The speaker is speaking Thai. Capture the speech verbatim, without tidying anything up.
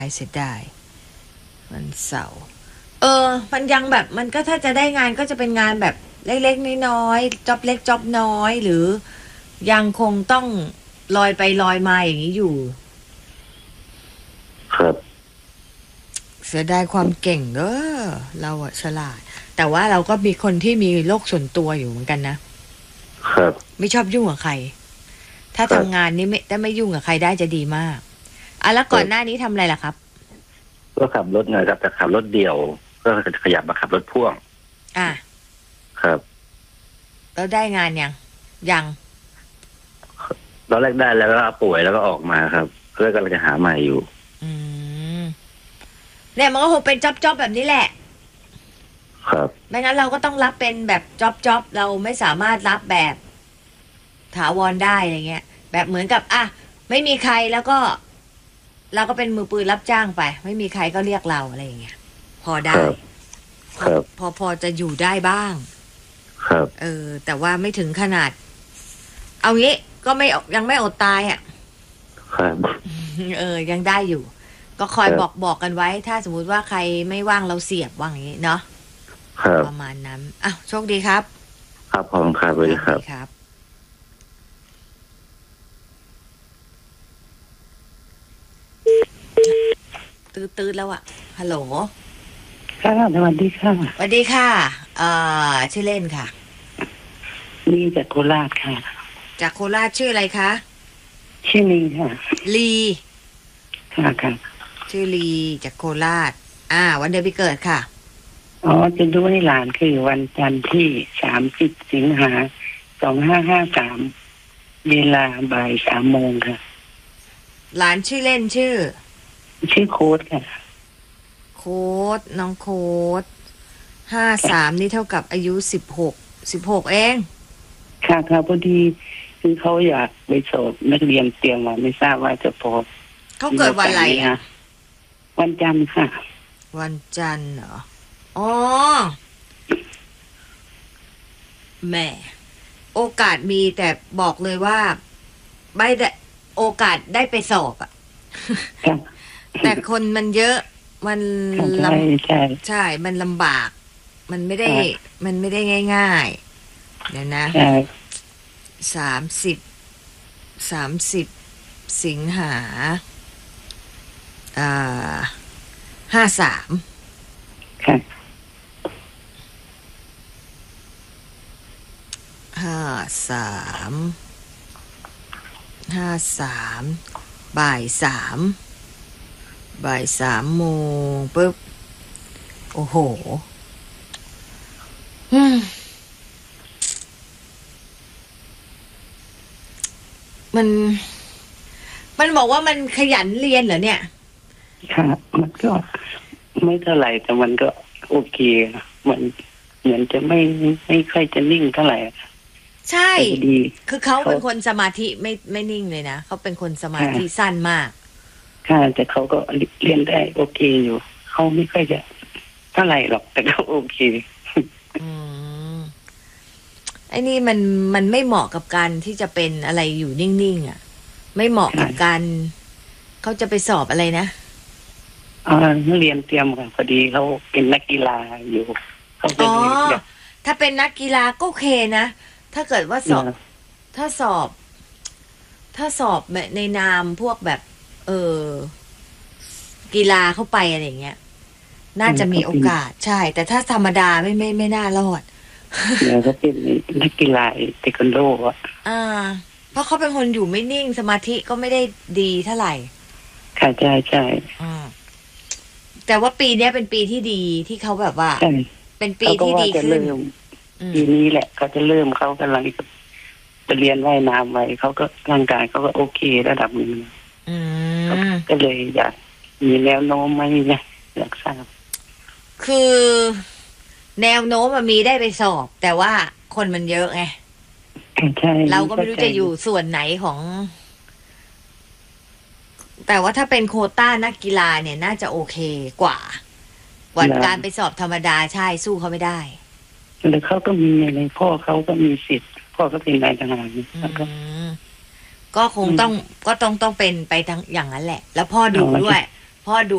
เสียดายวันเสาร์เออมันยังแบบมันก็ถ้าจะได้งานก็จะเป็นงานแบบเล็กๆน้อยๆจ็อบเล็กจ็อบน้อยหรือยังคงต้องลอยไปลอยมาอย่างนี้อยู่ครับเสียดายความเก่งเออเราอะฉลาดแต่ว่าเราก็มีคนที่มีโลกส่วนตัวอยู่เหมือนกันนะครับไม่ชอบยุ่งกับใครถ้าทำงานนี้ไม่ได้ไม่ยุ่งกับใครได้จะดีมากอ่ะแล้วก่อนหน้านี้ทำอะไรล่ะครับก็ขับรถไงครับแต่ขับรถเดี่ยวก็ขยับมาขับรถพ่วงอ่ะครับแล้วได้งานยังยังตอนแรกได้แล้วก็ป่วยแล้วก็ออกมาครับเพื่อกำลังจะหาใหม่อยู่อืมเนี่ยมันก็คงเป็นจ็อบจ็อบแบบนี้แหละครับไม่งั้นเราก็ต้องรับเป็นแบบจ็อบจ็อบเราไม่สามารถรับแบบถาวรได้อะไรเงี้ยแบบเหมือนกับอ่ะไม่มีใครแล้วก็เราก็เป็นมือปืนรับจ้างไปไม่มีใครก็เรียกเราอะไรอย่างเงี้ยพอได้ครับพอพอจะอยู่ได้บ้างครับเออแต่ว่าไม่ถึงขนาดเอางี้ก็ไม่ยังไม่อดตายอ่ะครับเออยังได้อยู่ก็คอยบอกบอกกันไว้ถ้าสมมุติว่าใครไม่ว่างเราเสียบว่างอย่างนี้เนาะประมาณนั้นอ้าวโชคดีครับครับผมครับสวัสดีครับครับตื้อๆแล้วอะฮัลโหลค่ะสวัสดีค่ะสวัสดีค่ะเอ่อชื่อเล่นค่ะลีจากโคราชค่ะจากโคราชชื่ออะไรคะชื่อลีค่ะลีค่ะค่ะชื่อลีจากโคราชอ่าวันเดือนปีเกิดค่ะอ๋อจะดูให้หลานคือวันจันทร์ที่สามสิบสิงหาสองห้าห้าสามเวลาบ่ายสามโมงค่ะหลานชื่อเล่นชื่อชื่อโค้ดค่ะโค้ดน้องโค้ดห้าสามนี่เท่ากับอายุสิบหกสิบหกเองค่ะค่ะพอดีคือเขาอยากไปสอบนักเรียนเตรียมมาไม่ทราบว่าจะพอเขาเกิดวันอะไรอ่ะวันจันทร์ค่ะวันจันทร์เหรออ๋อแม่โอกาสมีแต่บอกเลยว่าไม่ได้โอกาสได้ไปสอบอ่ะแต่คนมันเยอะมันลำใช่ใช่มันลำบากมันไม่ได้มันไม่ได้ง่ายๆเดี๋ยวนะสามสิบสามสิบสิงหาอ่าห้าสามค่ะห้าสามห้าสามบ่ายสามบ่ายสามโมงปุ๊บโอ้โหมันมันบอกว่ามันขยันเรียนเหรอเนี่ยค่ะมันก็ไม่เท่าไหร่แต่มันก็โอเคเหมือนเหมือนจะไม่ไม่ค่อยจะนิ่งเท่าไหร่ใช่คือเขาเป็นคนสมาธิไม่ไม่นิ่งเลยนะเขาเป็นคนสมาธิสั้นมากค่ะแต่เขาก็เรียนได้โอเคอยู่เขาไม่ค่อยจะเท่าไหร่หรอกแต่เขาโอเคอืมไอ้นี่มันมันไม่เหมาะกับการที่จะเป็นอะไรอยู่นิ่งๆอ่ะไม่เหมาะกับการเขาจะไปสอบอะไรนะอ่าเรียนเตรียมค่ะพอดีเขาเป็นนักกีฬาอยู่เขาจะอ๋อถ้าเป็นนักกีฬาก็โอเคนะถ้าเกิดว่าสอบถ้าสอบถ้าสอบในนามพวกแบบเออกีฬาเข้าไปอะไรอย่างเงี้ยน่าจะมีโอกาสใช่แต่ถ้าธรรมดาไม่ไม่ไม่น่ารอดแล้วก็เป็นนักกีฬาเทควันโดอ่ะอ่าเพราะเขาเป็นคนอยู่ไม่นิ่งสมาธิก็ไม่ได้ดีเท่าไหร่ค่ะใช่ใช่อ่าแต่ว่าปีนี้เป็นปีที่ดีที่เขาแบบว่าเป็นปีที่ดีขึ้นปีนี้แหละเขาจะเริ่มเขากำลังจะเรียนว่ายน้ำไว้เขาก็ร่างกายเขาก็โอเคระดับหนึ่งก็เลยอยากมีแนวโน้มไหมเนี่ยอยากทราบคือแนวโน้มมันมีได้ไปสอบแต่ว่าคนมันเยอะไงเราก็ไม่รู้จะอยู่ส่วนไหนของแต่ว่าถ้าเป็นโควต้านักกีฬาเนี่ยน่าจะโอเคกว่ากว่าการไปสอบธรรมดาใช่สู้เขาไม่ได้แล้วเขาก็มีอะไรพ่อเขาก็มีสิทธิ์พ่อก็เป็นนายทหารก็คงต้องก็ต้องต้องเป็นไปทั้งอย่างนั้นแหละแล้วพ่อดูด้วยพ่อดู